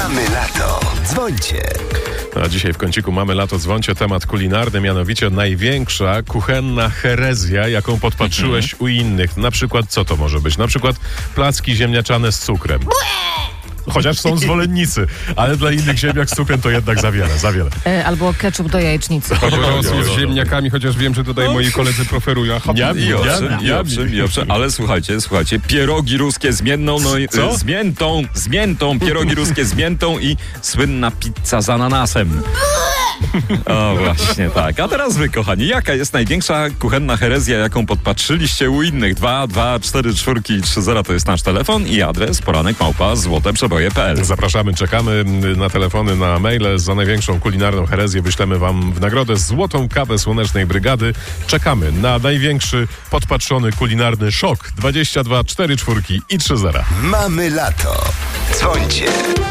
Mamy lato. Dzwońcie. A dzisiaj w kąciku Mamy lato, dzwońcie, temat kulinarny, mianowicie największa kuchenna herezja, jaką podpatrzyłeś u innych. Na przykład co to może być? Na przykład placki ziemniaczane z cukrem. Chociaż są zwolennicy, ale dla innych ziemniak z cukrem to jednak za wiele. Albo ketchup do jajecznicy. Rosół z ziemniakami, chociaż wiem, że tutaj moi koledzy preferują. I owszem, ale słuchajcie, pierogi ruskie z miętą, z miętą, pierogi ruskie z miętą i słynna pizza z ananasem. O, właśnie tak. A teraz wy, kochani, jaka jest największa kuchenna herezja, jaką podpatrzyliście u innych? 224 to jest nasz telefon i adres poranek@złoteprzeboje.pl. Zapraszamy, czekamy na telefony, na maile. Za największą kulinarną herezję wyślemy wam w nagrodę złotą kawę Słonecznej Brygady. Czekamy na największy podpatrzony kulinarny szok. 22 44 i 30. Mamy lato. Dzwońcie.